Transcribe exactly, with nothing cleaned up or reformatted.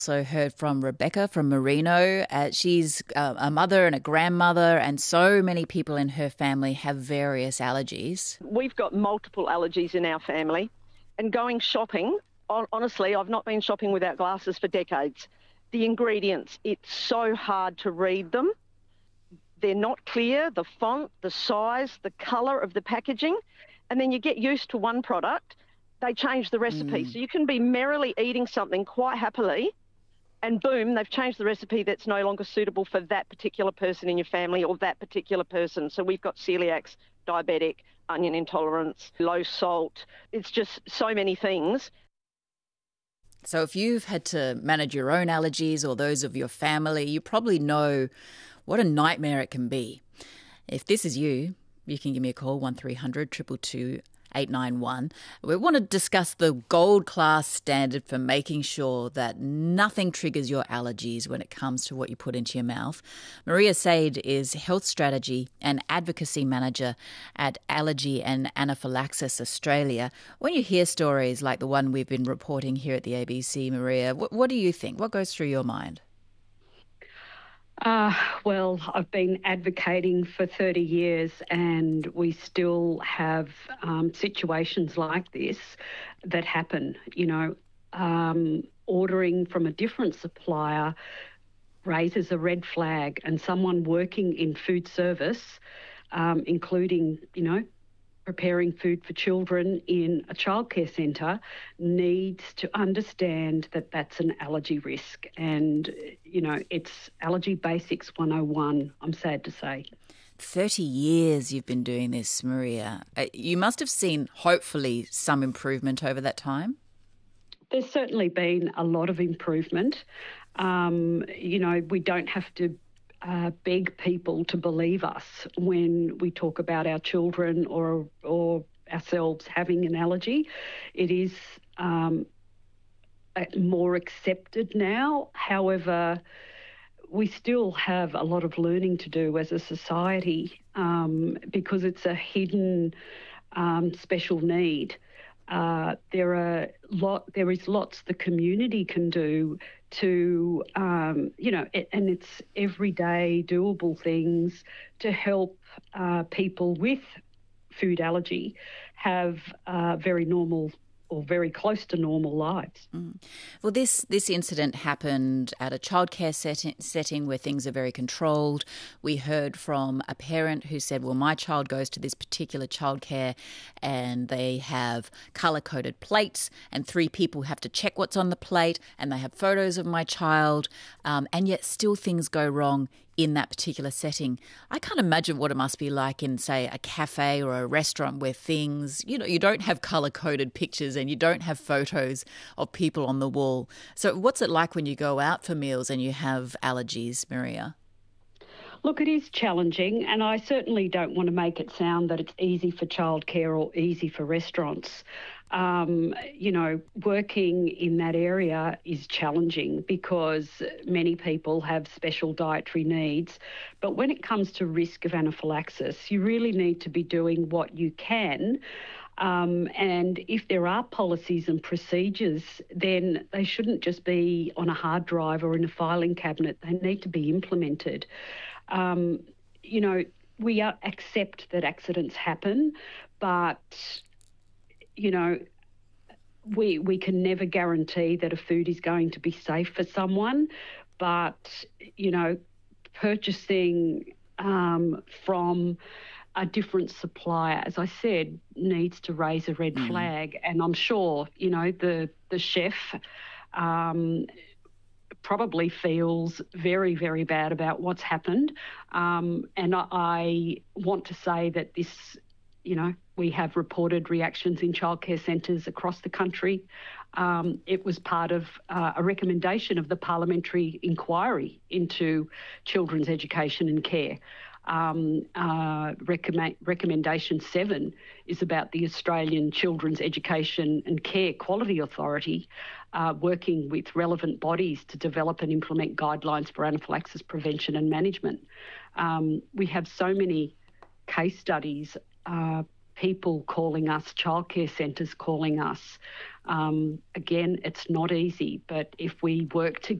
Also heard from Rebecca from Merino. Uh, she's uh, a mother and a grandmother, and so many people in her family have various allergies. We've got multiple allergies in our family, and going shopping, honestly, I've not been shopping without glasses for decades. The ingredients, it's so hard to read them. They're not clear, the font, the size, the colour of the packaging, and then you get used to one product, they change the recipe. Mm. So you can be merrily eating something quite happily, and boom, they've changed the recipe that's no longer suitable for that particular person in your family or that particular person. So we've got celiacs, diabetic, onion intolerance, low salt. It's just so many things. So if you've had to manage your own allergies or those of your family, you probably know what a nightmare it can be. If this is you, you can give me a call, one three hundred two two two eight nine one. We want to discuss the gold class standard for making sure that nothing triggers your allergies when it comes to what you put into your mouth. Maria Said is Health Strategy and Advocacy Manager at Allergy and Anaphylaxis Australia. When you hear stories like the one we've been reporting here at the A B C, Maria, what, what do you think? What goes through your mind? Uh, well, I've been advocating for thirty years and we still have um, situations like this that happen. You know, um, ordering from a different supplier raises a red flag, and someone working in food service, um, including, you know, preparing food for children in a childcare centre, needs to understand that that's an allergy risk. And, you know, it's Allergy Basics one oh one, I'm sad to say. thirty years you've been doing this, Maria. You must have seen, hopefully, some improvement over that time. There's certainly been a lot of improvement. Um, you know, we don't have to Uh, beg people to believe us when we talk about our children or or ourselves having an allergy. It is um, more accepted now. However, we still have a lot of learning to do as a society um, because it's a hidden um, special need. Uh, there are lot. There is lots the community can do to, um, you know, it, and it's everyday doable things to help uh, people with food allergy have uh, very normal or very close to normal lives. Mm. Well, this this incident happened at a childcare setting, setting where things are very controlled. We heard from a parent who said, well, my child goes to this particular childcare and they have colour-coded plates and three people have to check what's on the plate and they have photos of my child, um, and yet still things go wrong in that particular setting. I can't imagine what it must be like in, say, a cafe or a restaurant where things, you know, you don't have colour-coded pictures and you don't have photos of people on the wall. So what's it like when you go out for meals and you have allergies, Maria? Look, it is challenging, and I certainly don't want to make it sound that it's easy for childcare or easy for restaurants. Um, you know, working in that area is challenging because many people have special dietary needs. But when it comes to risk of anaphylaxis, you really need to be doing what you can. Um, and if there are policies and procedures, then they shouldn't just be on a hard drive or in a filing cabinet. They need to be implemented. Um, you know, we are, accept that accidents happen, but, you know, we we can never guarantee that a food is going to be safe for someone. But, you know, purchasing um, from a different supplier, as I said, needs to raise a red mm. flag. And I'm sure, you know, the, the chef um, probably feels very, very bad about what's happened. Um, and I, I want to say that this, you know, we have reported reactions in childcare centres across the country. Um, it was part of uh, a recommendation of the parliamentary inquiry into children's education and care. Um, uh, recommend, recommendation seven is about the Australian Children's Education and Care Quality Authority uh, working with relevant bodies to develop and implement guidelines for anaphylaxis prevention and management. Um, we have so many case studies, uh, people calling us, childcare centres calling us. Um, again, it's not easy, but if we work together,